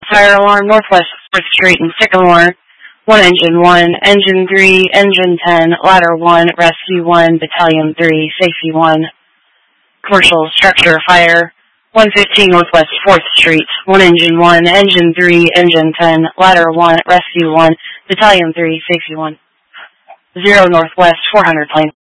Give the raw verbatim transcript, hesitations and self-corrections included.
Fire alarm, Northwest fourth Street and Sycamore. One engine one, engine three, engine ten, ladder one, rescue one, battalion three, safety one. Commercial structure fire. one fifteen Northwest fourth Street. One engine one, engine three, engine ten, ladder one, rescue one, battalion three, safety one. Zero Northwest four hundred plane.